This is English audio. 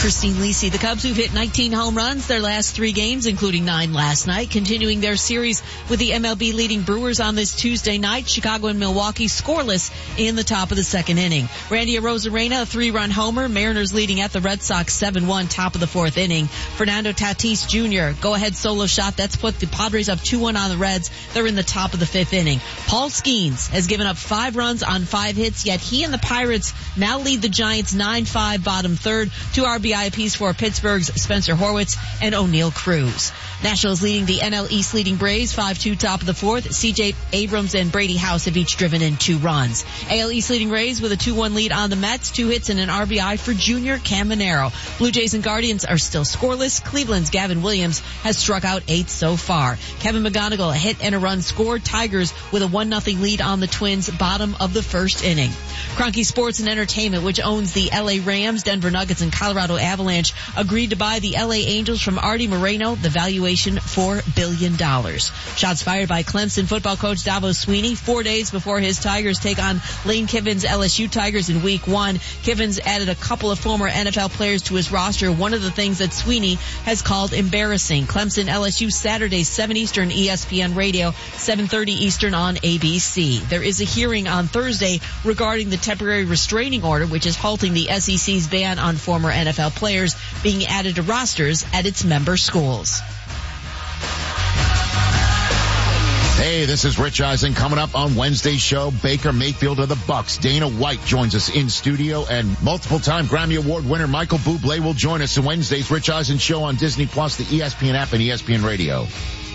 Christine Lisi. The Cubs, who've hit 19 home runs their last 3 games, including 9 last night, continuing their series with the MLB leading Brewers on this Tuesday night. Chicago and Milwaukee scoreless in the top of the second inning. Randy Arozarena, a 3-run homer. Mariners leading at the Red Sox 7-1, top of the 4th inning. Fernando Tatis Jr., go-ahead solo shot. That's put the Padres up 2-1 on the Reds. They're in the top of the 5th inning. Paul Skeens has given up 5 runs on 5 hits, yet he and the Pirates now lead the Giants 9-5, bottom third. 2 RBI apiece for Pittsburgh's Spencer Horwitz and O'Neal Cruz. Nationals leading the NL East leading Braves 5-2, top of the 4th. C.J. Abrams and Brady House have each driven in 2 runs. AL East leading Rays with a 2-1 lead on the Mets. 2 hits and an RBI for Junior Caminero. Blue Jays and Guardians are still scoreless. Cleveland's Gavin Williams has struck out 8 so far. Kevin McGonigal, a hit and a run scored. Tigers with a 1-0 lead on the Twins, bottom of the 1st inning. Kroenke Sports and Entertainment, which owns the LA Rams, Denver Nuggets, and Colorado Avalanche, agreed to buy the LA Angels from Artie Moreno. The valuation, $4 billion. Shots fired by Clemson football coach Dabo Swinney 4 days before his Tigers take on Lane Kiffin's LSU Tigers in Week 1. Kiffin's added a couple of former NFL players to his roster, one of the things that Swinney has called embarrassing. Clemson LSU Saturday, 7 Eastern, ESPN Radio, 7:30 Eastern on ABC. There is a hearing on Thursday regarding the temporary restraining order, which is halting the SEC's ban on former NFL players being added to rosters at its member schools. Hey, this is Rich Eisen. Coming up on Wednesday's show, Baker Mayfield of the Bucks. Dana White joins us in studio, and multiple-time Grammy Award winner Michael Bublé will join us in Wednesday's Rich Eisen show on Disney Plus, the ESPN app, and ESPN Radio.